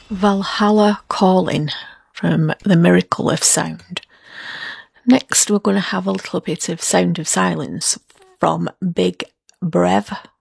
Valhalla Calling from The Miracle of Sound. Next, we're going to have a little bit of Sound of Silence from Big Brev.